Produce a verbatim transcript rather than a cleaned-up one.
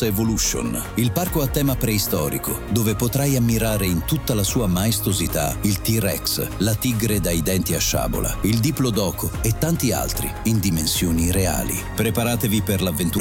Evolution, il parco a tema preistorico, dove potrai ammirare in tutta la sua maestosità il T-Rex, la tigre dai denti a sciabola, il Diplodoco e tanti altri in dimensioni reali. Preparatevi per l'avventura